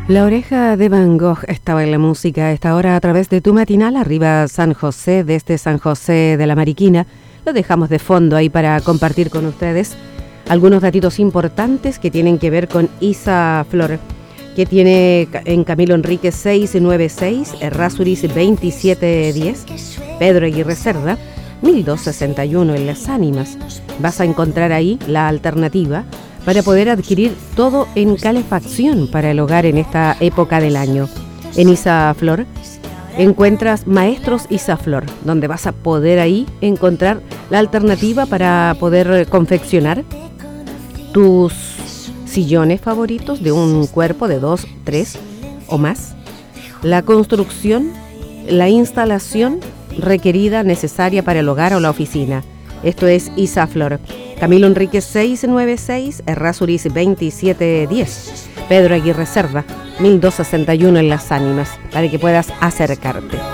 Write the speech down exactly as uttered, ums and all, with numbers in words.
La oreja de Van Gogh estaba en la música a esta hora a través de tu matinal. Arriba San José, desde San José de la Mariquina. Lo dejamos de fondo ahí para compartir con ustedes algunos datitos importantes que tienen que ver con Isa Flor, que tiene en Camilo Enríquez seiscientos noventa y seis, Errázuriz veintisiete diez, Pedro Aguirre Cerda mil doscientos sesenta y uno en Las Ánimas. Vas a encontrar ahí la alternativa para poder adquirir todo en calefacción para el hogar en esta época del año. En Isa Flor encuentras Maestros Isa Flor, donde vas a poder ahí encontrar la alternativa para poder confeccionar tus sillones favoritos de un cuerpo de dos, tres o más. La construcción, la instalación requerida, necesaria para el hogar o la oficina. Esto es Isa Flor. Camilo Enríquez seiscientos noventa y seis, Errázuriz veintisiete diez, Pedro Aguirre Cerda mil doscientos sesenta y uno en Las Ánimas, para que puedas acercarte.